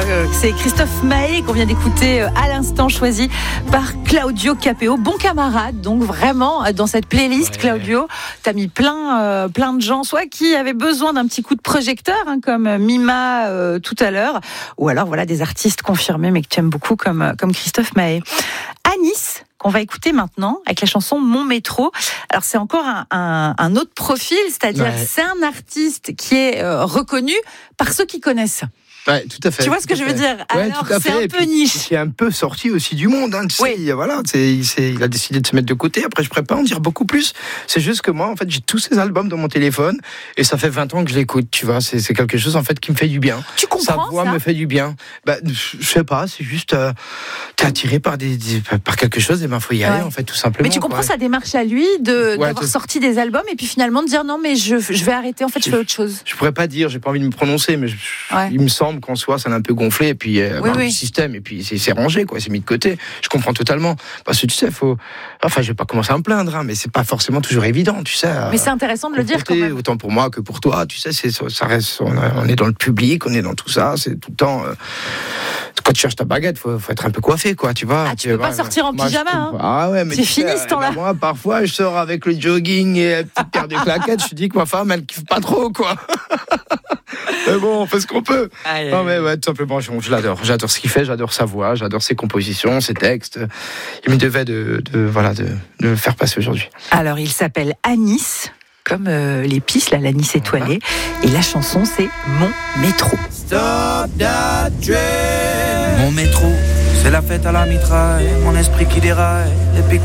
C'est Christophe Maé qu'on vient d'écouter à l'instant, choisi par Claudio Capéo, bon camarade. Donc vraiment, dans cette playlist, Claudio, t'as mis plein de gens, soit qui avaient besoin d'un petit coup de projecteur, comme Mima tout à l'heure, ou alors voilà des artistes confirmés, mais que tu aimes beaucoup, comme Christophe Maé. Anis, qu'on va écouter maintenant avec la chanson Mon Métro. Alors c'est encore un autre profil, c'est-à-dire c'est un artiste qui est reconnu par ceux qui connaissent. Ouais, tout à fait. Tu vois ce que je veux dire ? Alors, c'est un peu niche. C'est un peu sorti aussi du monde. Tu sais, voilà, il a décidé de se mettre de côté. Après, je ne pourrais pas en dire beaucoup plus. C'est juste que moi, en fait, j'ai tous ces albums dans mon téléphone et ça fait 20 ans que je l'écoute. Tu vois, c'est quelque chose en fait qui me fait du bien. Tu comprends Sa voix me fait du bien. Je sais pas, c'est juste t'es attiré par quelque chose et faut y aller en fait, tout simplement. Mais tu comprends sa démarche à lui d'avoir sorti des albums et puis finalement de dire non, mais je vais arrêter. En fait, je fais autre chose. Je pourrais pas dire, j'ai pas envie de me prononcer, mais il me semble qu'en soi ça l'a un peu gonflé et puis du système et puis c'est rangé quoi, c'est mis de côté. Je comprends totalement parce que tu sais, je vais pas commencer à me plaindre, mais c'est pas forcément toujours évident, tu sais. Mais c'est intéressant de le dire quand même. Autant pour moi que pour toi, tu sais, ça reste, on est dans le public, on est dans tout ça, c'est tout le temps. Quand tu cherches ta baguette, faut être un peu coiffé, quoi, tu vois. Tu peux pas sortir en pyjama, mais c'est fini ce temps-là. Moi, parfois, je sors avec le jogging et la petite paire de claquettes. Je dis que ma femme, elle kiffe pas trop, quoi. Mais bon, on fait ce qu'on peut. Non, mais tout simplement, je l'adore. J'adore ce qu'il fait, j'adore sa voix, j'adore ses compositions, ses textes. Il me devait de faire passer aujourd'hui. Alors, il s'appelle Anis, comme l'épice, l'anis étoilé. Et la chanson, c'est Mon Métro. Stop that train. Mon métro, c'est la fête à la mitraille. Mon esprit qui déraille.